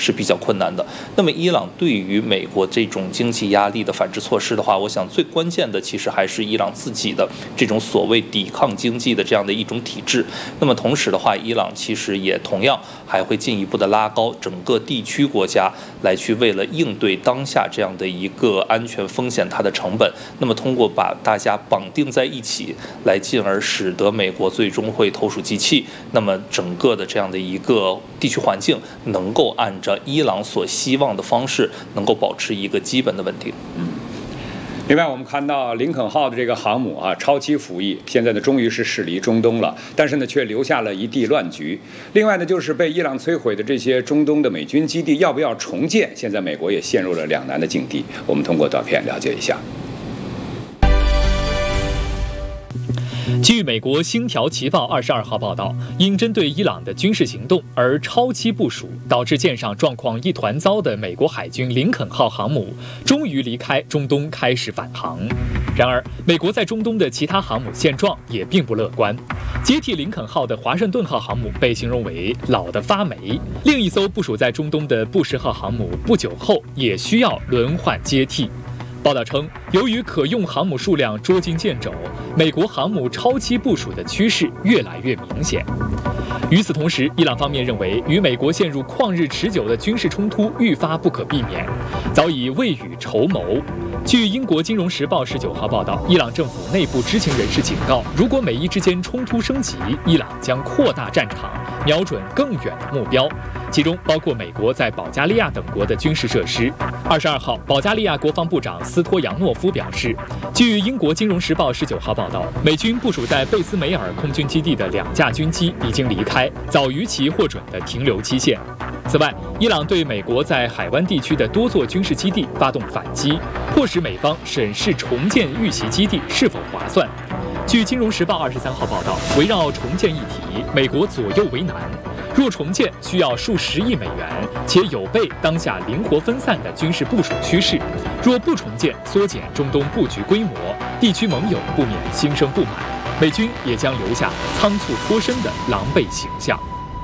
是比较困难的。那么伊朗对于美国这种经济压力的反制措施的话，我想最关键的其实还是伊朗自己的这种所谓抵抗经济的这样的一种体制。那么同时的话，伊朗其实也同样还会进一步的拉高整个地区国家来去为了应对当下这样的一个安全风险它的成本，那么通过把大家绑定在一起，来进而使得美国最终会投鼠忌器，那么整个的这样的一个地区环境能够按照伊朗所希望的方式能够保持一个基本的稳定。 另外，我们看到林肯号的这个航母超期服役，现在呢终于是驶离中东了，但是呢却留下了一地乱局。另外呢，就是被伊朗摧毁的这些中东的美军基地要不要重建，现在美国也陷入了两难的境地。我们通过短片了解一下。 据美国《星条旗报》22号报道，因针对伊朗的军事行动而超期部署，导致舰上状况一团糟的美国海军林肯号航母终于离开中东，开始返航。然而，美国在中东的其他航母现状也并不乐观。接替林肯号的华盛顿号航母被形容为老得发霉，另一艘部署在中东的布什号航母不久后也需要轮换接替。报道称，由于可用航母数量捉襟见肘，美国航母超期部署的趋势越来越明显。与此同时，伊朗方面认为，与美国陷入旷日持久的军事冲突愈发不可避免，早已未雨绸缪。据英国《金融时报》19号报道，伊朗政府内部知情人士警告，如果美伊之间冲突升级，伊朗将扩大战场，瞄准更远的目标，其中包括美国在保加利亚等国的军事设施。22号，保加利亚国防部长斯托扬诺夫表示，据英国《金融时报》19号报道，美军部署在贝斯梅尔空军基地的2架军机已经离开，早于其获准的停留期限。此外，伊朗对美国在海湾地区的多座军事基地发动反击，迫使美方审视重建遇袭基地是否划算。据《金融时报》23号报道，围绕重建议题，美国左右为难。若重建需要数十亿美元，且有悖当下灵活分散的军事部署趋势；若不重建，缩减中东布局规模，地区盟友不免心生不满，美军也将留下仓促脱身的狼狈形象。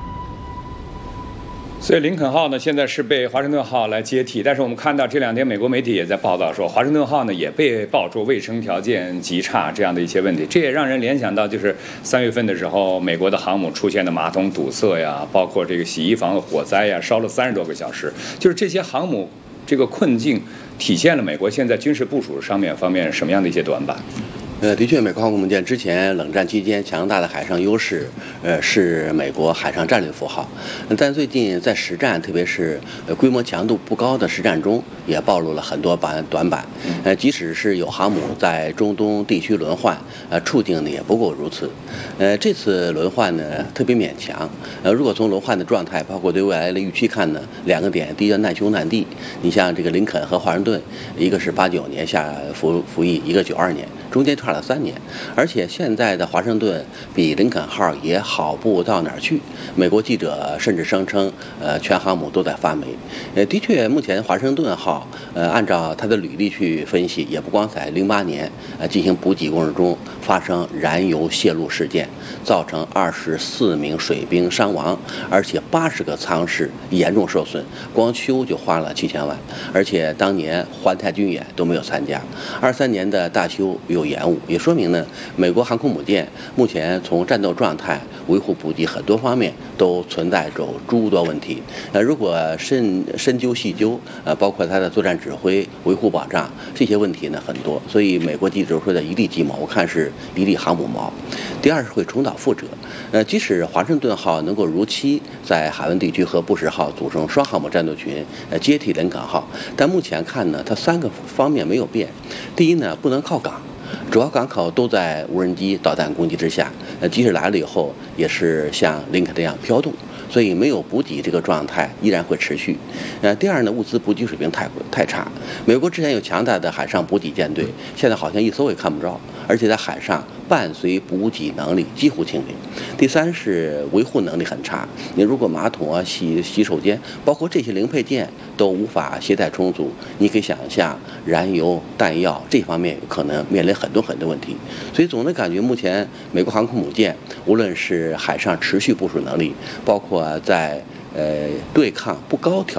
所以林肯号呢，现在是被华盛顿号来接替，但是我们看到这2天美国媒体也在报道说，华盛顿号呢也被爆出卫生条件极差这样的一些问题，这也让人联想到就是3月份的时候，美国的航母出现的马桶堵塞呀，包括这个洗衣房的火灾呀，烧了30多个小时，就是这些航母这个困境，体现了美国现在军事部署方面什么样的一些短板？ 的确，美国航空母舰之前冷战期间强大的海上优势，是美国海上战略符号。但最近在实战，特别是规模强度不高的实战中，也暴露了很多短板。即使是有航母在中东地区轮换，处境呢也不过如此。这次轮换呢特别勉强。如果从轮换的状态，包括对未来的预期看呢，2个点，第一个难兄难弟。你像这个林肯和华盛顿，一个是89年下服役，一个92年。中间差了3年，而且现在的华盛顿比林肯号也好不到哪儿去。美国记者甚至声称，全航母都在发霉。的确，目前华盛顿号，按照它的履历去分析，也不光在08年进行补给过程中发生燃油泄漏事件，造成24名水兵伤亡，而且80个舱室严重受损，光修就花了7000万，而且当年环台军演都没有参加。23年的大修有延误，也说明呢，美国航空母舰目前从战斗状态、维护补给很多方面都存在着诸多问题。如果深究细究，包括它的作战指挥、维护保障这些问题呢很多，所以美国记者说的一地鸡毛，我看是一地航母毛。第二是会重蹈覆辙。即使华盛顿号能够如期在海湾地区和布什号组成双航母战斗群，接替林肯号，但目前看呢，它3个方面没有变。第一呢，不能靠港。主要港口都在无人机导弹攻击之下，即使来了以后，也是像林肯这样飘动，所以没有补给这个状态依然会持续。第二呢，物资补给水平太差。美国之前有强大的海上补给舰队，现在好像一艘也看不着，而且在海上伴随补给能力几乎清零。第三是维护能力很差，你如果马桶啊、洗手间，包括这些零配件都无法携带充足，你可以想象燃油、弹药这方面可能面临很多问题。所以总的感觉，目前美国航空母舰无论是海上持续部署能力，包括在对抗不高条